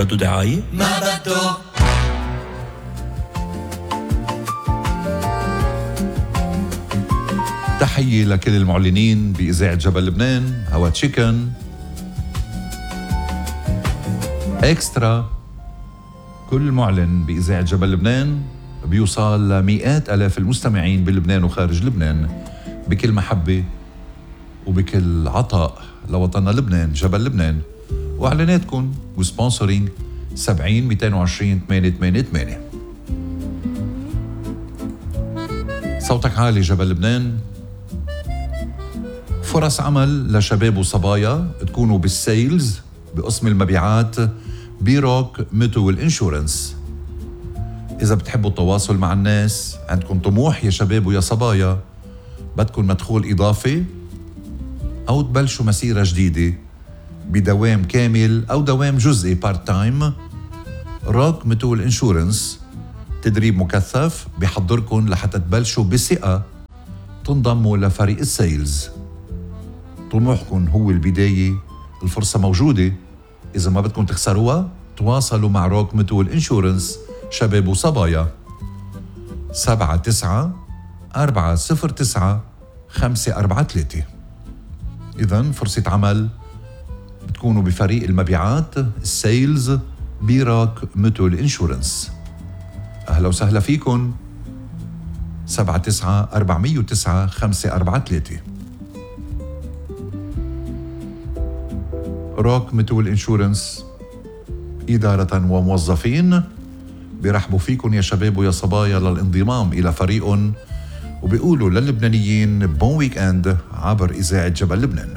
بده دعاية؟ ما بده. تحية لكل المعلنين بإذاعة جبل لبنان، هوا تشيكن، إكسترا. كل معلن بإذاعة جبل لبنان بيوصل لمئات ألاف المستمعين بلبنان وخارج لبنان بكل محبة وبكل عطاء لوطننا لبنان جبل لبنان. وإعلاناتكم وسبونسرينج 70 220 888. صوتك عالي جبل لبنان. فرص عمل لشباب وصبايا تكونوا بالسيلز بقسم المبيعات بروك ميتوال انشورنس. إذا بتحبوا التواصل مع الناس، عندكم طموح يا شباب ويا صبايا، بدكم مدخول إضافي أو تبلشوا مسيرة جديدة بدوام كامل أو دوام جزئي بارت تايم، روك ميتوال انشورنس تدريب مكثف بيحضركم لحتى تبلشوا بثقة تنضموا لفريق السيلز. طموحكم هو البداية، الفرصة موجودة، إذا ما بدكم تخسروها تواصلوا مع روك ميتوال انشورنس شباب وصبايا 79-409-543. إذن فرصة عمل بتكونوا بفريق المبيعات السيلز بروك ميتوال انشورنس. أهلا وسهلا فيكم. 79-409-543. روك ميتوال انشورنس إدارة وموظفين بيرحبوا فيكم يا شباب ويا صبايا للانضمام إلى فريق، وبيقولوا للبنانيين بون ويك اند عبر إذاعة جبل لبنان.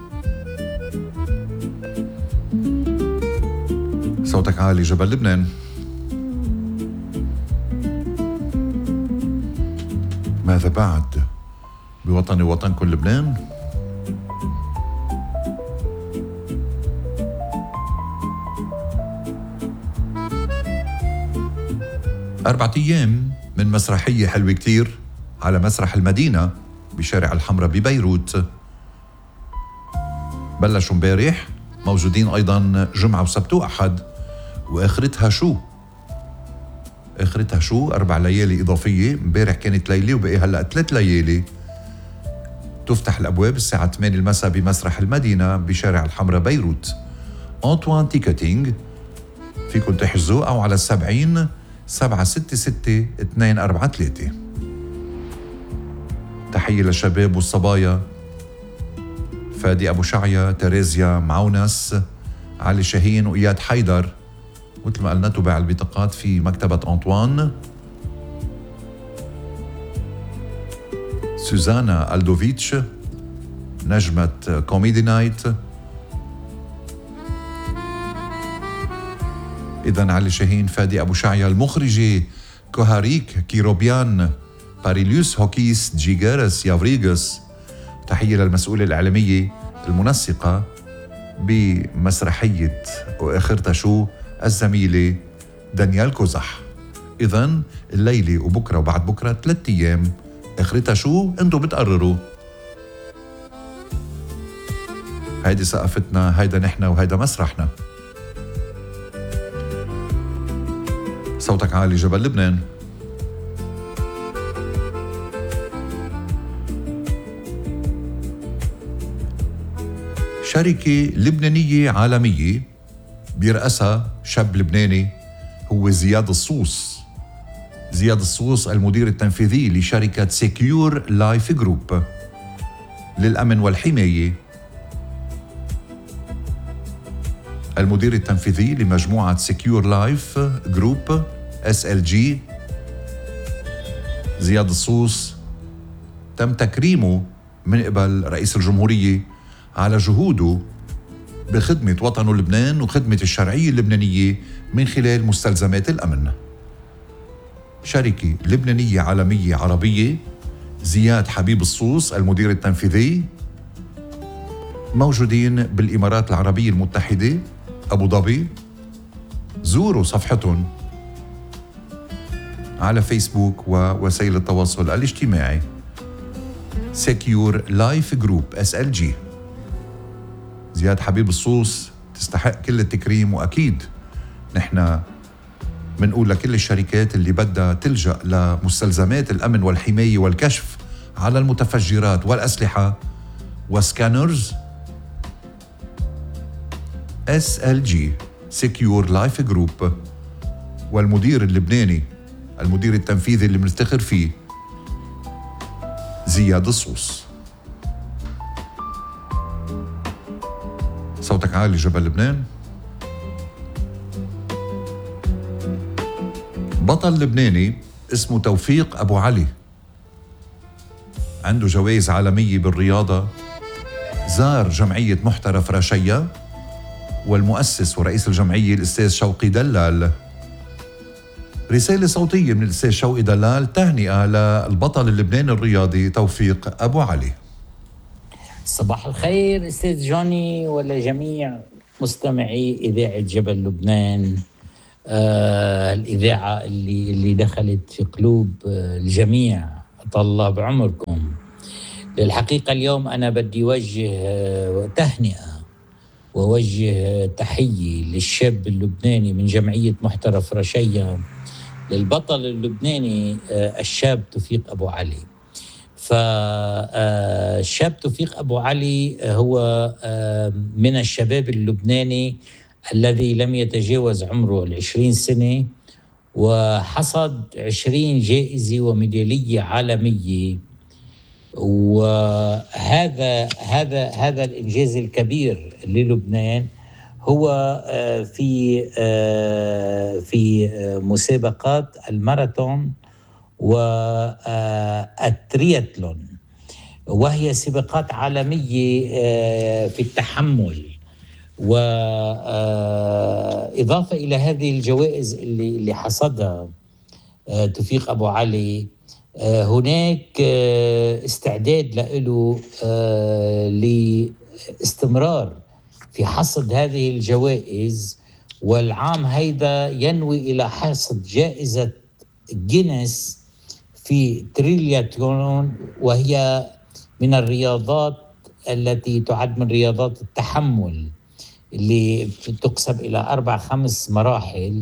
صوتك عالي جبل لبنان. ماذا بعد بوطني وطنكم لبنان؟ أربعة أيام من مسرحية حلوة كتير على مسرح المدينة بشارع الحمراء ببيروت. بلشوا امبارح، موجودين أيضا جمعة وسبت وأحد. وآخرتها شو؟ آخرتها شو؟ 4 ليالي إضافية. امبارح كانت ليلة وبقي هلأ 3 ليالي. تفتح الأبواب الساعة 8 المساء بمسرح المدينة بشارع الحمراء بيروت. أنطوان تيكتينج، فيكن تحجزوا أو على 70-766-243. تحية للشباب والصبايا فادي أبو شعية، تريزيا معونس، علي شاهين وإياد حيدر. مثل ما قلنا تبع البطاقات في مكتبة أنطوان. سوزانا ألدوفيتش نجمة كوميدي نايت. إذن علي شاهين، فادي أبو شعية، المخرجة كوهاريك كيروبيان، باريليوس هوكيس جيجارس يافريغس. تحية للمسؤولة الإعلامية المنسقة بمسرحية وآخرتها شو الزميلة دانيال كوزح. إذن الليلة وبكرة وبعد بكرة 3 أيام. آخرتها شو؟ انتو بتقرروا. هيدي سقفتنا، هيدا نحن وهيدا مسرحنا. صوتك عالي جبل لبنان. شركة لبنانية عالمية بيرأسها شاب لبناني هو زياد الصوص. زياد الصوص المدير التنفيذي لشركة سيكيور لايف جروب للأمن والحماية، المدير التنفيذي لمجموعة سيكيور لايف جروب SLG. زياد الصوص تم تكريمه من قبل رئيس الجمهورية على جهوده بخدمة وطنه لبنان وخدمة الشرعية اللبنانية من خلال مستلزمات الأمن. شركة لبنانية عالمية عربية، زياد حبيب الصوص المدير التنفيذي، موجودين بالإمارات العربية المتحدة أبو ظبي. زوروا صفحتهم على فيسبوك ووسائل التواصل الاجتماعي سيكيور لايف جروب SLG. زياد حبيب الصوص تستحق كل التكريم، وأكيد نحن منقول لكل الشركات اللي بدها تلجأ لمستلزمات الأمن والحماية والكشف على المتفجرات والأسلحة وسكانرز SLG Secure Life Group، والمدير اللبناني المدير التنفيذي اللي بنفتخر فيه زياد الصوص. صوتك عالي جبل لبنان. بطل لبناني اسمه توفيق أبو علي، عنده جوائز عالمية بالرياضة، زار جمعية محترف رشيا، والمؤسس ورئيس الجمعية الأستاذ شوقي دلال. رسالة صوتية من الأستاذ شوقي دلال تهنئة للبطل اللبناني الرياضي توفيق أبو علي. صباح الخير أستاذ جوني ولجميع مستمعي إذاعة جبل لبنان، الإذاعة اللي دخلت في قلوب الجميع، أطال الله بعمركم. للحقيقة اليوم أنا بدي أوجه تهنئة ووجه تحية للشاب اللبناني من جمعية محترف رشيا، للبطل اللبناني الشاب توفيق أبو علي. فالشاب توفيق أبو علي هو من الشباب اللبناني الذي لم يتجاوز عمره 20 سنة، وحصد 20 جائزة وميدالية عالمية. وهذا الإنجاز الكبير للبنان هو في مسابقات الماراثون والترياتلون، وهي سباقات عالمية في التحمل. وإضافة إلى هذه الجوائز اللي حصدها توفيق أبو علي، هناك استعداد له لاستمرار في حصد هذه الجوائز، والعام هيدا ينوي إلى حصد جائزة جينيس في ترياتلون، وهي من الرياضات التي تعد من رياضات التحمل اللي تقسم إلى 4-5 مراحل،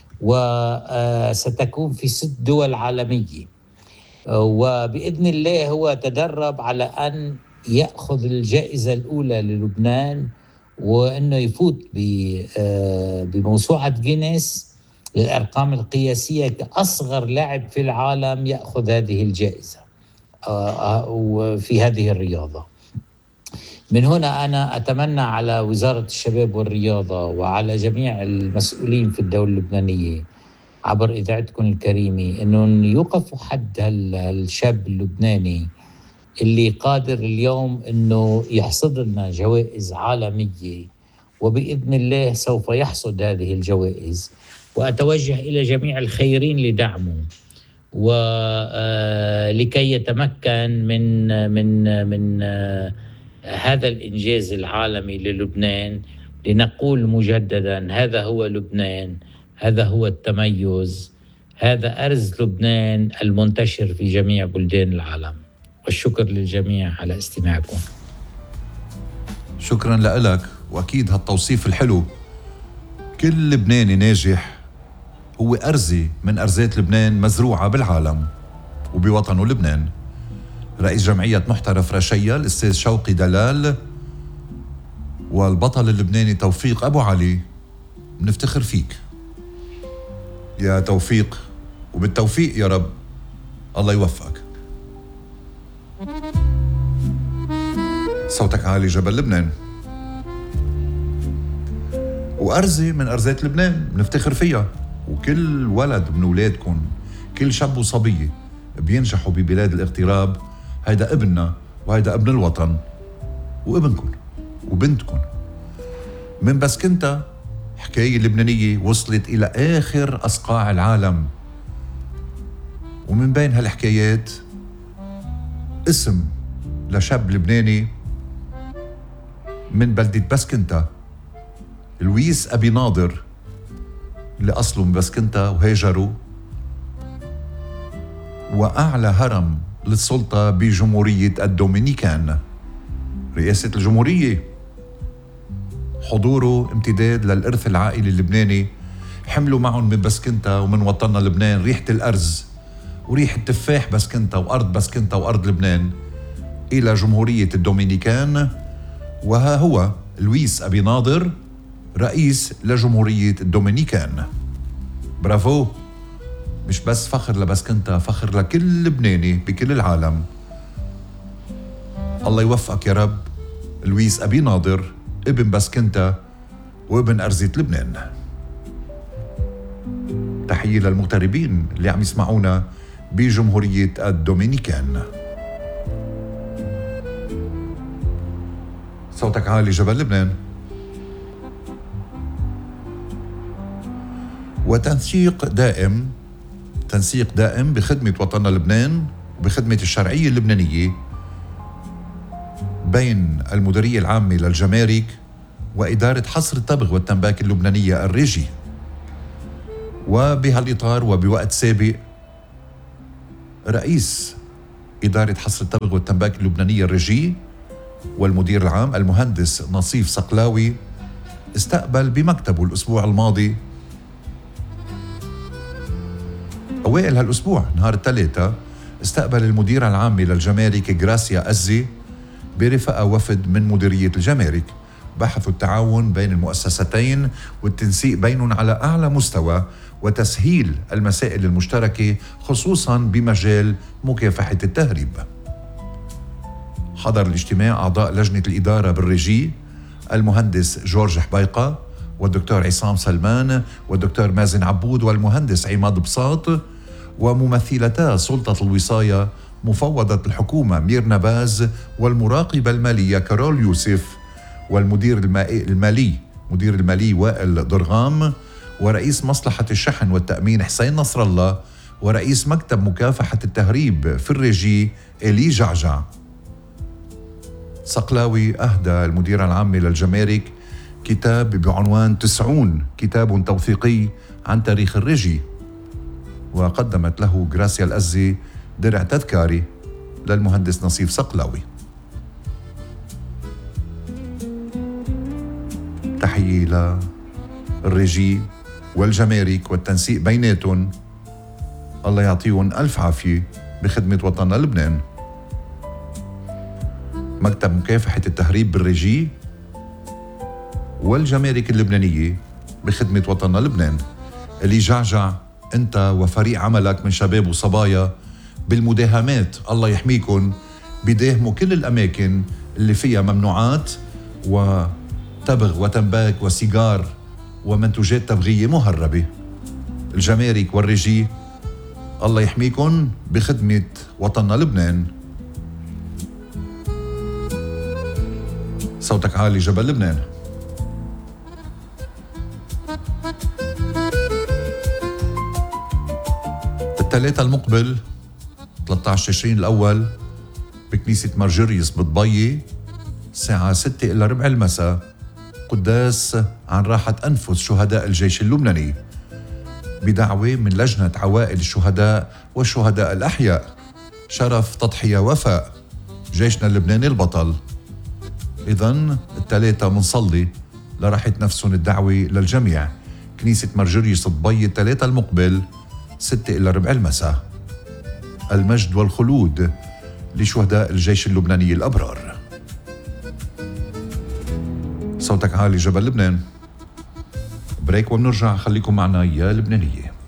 وستكون في 6 دول عالمية. وبإذن الله هو تدرب على أن يأخذ الجائزة الأولى للبنان، وأنه يفوت بموسوعة جينيس للأرقام القياسية كأصغر لاعب في العالم يأخذ هذه الجائزة وفي هذه الرياضة. من هنا أنا أتمنى على وزارة الشباب والرياضة وعلى جميع المسؤولين في الدولة اللبنانية عبر إذاعتكم الكريمة أنهم يوقفوا حد الشاب اللبناني اللي قادر اليوم أنه يحصد لنا جوائز عالمية، وبإذن الله سوف يحصد هذه الجوائز. وأتوجه إلى جميع الخيرين لدعمه ولكي يتمكن من هذا الإنجاز العالمي للبنان، لنقول مجددا هذا هو لبنان، هذا هو التميز، هذا أرز لبنان المنتشر في جميع بلدان العالم. والشكر للجميع على استماعكم. شكرا لك، وأكيد هالتوصيف الحلو. كل لبناني ناجح هو أرزي من أرزات لبنان مزروعة بالعالم وبوطنه لبنان. رئيس جمعية محترف رشيا الأستاذ شوقي دلال، والبطل اللبناني توفيق أبو علي، بنفتخر فيك يا توفيق، وبالتوفيق يا رب، الله يوفقك. صوتك عالي جبل لبنان، وأرزي من أرزات لبنان بنفتخر فيها. وكل ولد من أولادكم، كل شاب وصبية بينجحوا ببلاد الاغتراب، هيدا ابننا وهيدا ابن الوطن، وابنكم وبنتكم. من بسكنتا حكاية لبنانية وصلت إلى آخر أصقاع العالم، ومن بين هالحكايات اسم لشاب لبناني من بلدة بسكنتا، لويس أبي ناظر، اللي أصله من بسكنتا وهاجروا، وأعلى هرم للسلطة بجمهورية الدومينيكان، رئاسة الجمهورية. حضوره امتداد للإرث العائلي اللبناني حملوا معهم من بسكنتا ومن وطننا لبنان ريحة الأرز وريحة تفاح بسكنتا وأرض بسكنتا وأرض لبنان إلى جمهورية الدومينيكان. وها هو لويس أبي ناظر رئيس لجمهورية الدومينيكان. برافو، مش بس فخر لبسكنتا، فخر لكل لبناني بكل العالم. الله يوفقك يا رب لويس أبي ناظر، ابن بسكنتا وابن أرزية لبنان. تحية للمغتربين اللي عم يسمعونا بجمهورية الدومينيكان. صوتك عالي جبل لبنان. وتنسيق دائم بخدمة وطننا لبنان وبخدمة الشرعية اللبنانية بين المديرية العامة للجمارك وإدارة حصر التبغ والتنباك اللبنانية الريجي. وبهالإطار وبوقت سابق رئيس إدارة حصر التبغ والتنباك اللبنانية الريجي والمدير العام المهندس نصيف صقلاوي استقبل بمكتبه الأسبوع الماضي أوائل هالأسبوع نهار الثلاثاء استقبل المديرة العامة للجمارك غراسيا أزي برفقة وفد من مديرية الجمارك. بحثوا التعاون بين المؤسستين والتنسيق بينهم على أعلى مستوى وتسهيل المسائل المشتركة خصوصا بمجال مكافحة التهريب. حضر الاجتماع أعضاء لجنة الإدارة بالريجي المهندس جورج حبيقة والدكتور عصام سلمان والدكتور مازن عبود والمهندس عماد بساط وممثلتا سلطة الوصاية مفوضة الحكومة ميرنا باز والمراقبة المالية كارول يوسف والمدير المالي وائل درغام ورئيس مصلحة الشحن والتأمين حسين نصر الله ورئيس مكتب مكافحة التهريب في الريجي إلي جعجع. صقلاوي أهدى المديرة العامة للجمارك كتاب بعنوان 90 كتاب توثيقي عن تاريخ الريجي، وقدمت له غراسيا الأزي درع تذكاري للمهندس نصيف صقلاوي. تحية للريجي والجمارك والتنسيق بيناتهم، الله يعطيهم ألف عافية بخدمة وطننا لبنان. مكتب مكافحة التهريب بالريجي والجمارك اللبنانية بخدمة وطننا لبنان. اللي جعجع أنت وفريق عملك من شباب وصبايا بالمداهمات، الله يحميكن، بيداهموا كل الأماكن اللي فيها ممنوعات وتبغ وتنباك وسيجار ومنتوجات تبغية مهربة. الجمارك والريجي الله يحميكن بخدمة وطننا لبنان. صوتك عالي جبل لبنان. الثلاثاء المقبل 13 تشرين الأول بكنيسة مرجريس بضبية الساعة 6 إلى ربع المساء قداس عن راحة أنفس شهداء الجيش اللبناني بدعوة من لجنة عوائل الشهداء والشهداء الأحياء. شرف تضحية وفاء جيشنا اللبناني البطل. إذن الثلاثاء منصلي لراحة نفسهم الدعوة للجميع. كنيسة مرجريس ضبية الثلاثاء المقبل 6 إلى ربع المساء. المجد والخلود لشهداء الجيش اللبناني الأبرار. صوتك عالي جبل لبنان. بريك وبنرجع، خليكم معنا يا لبنانية.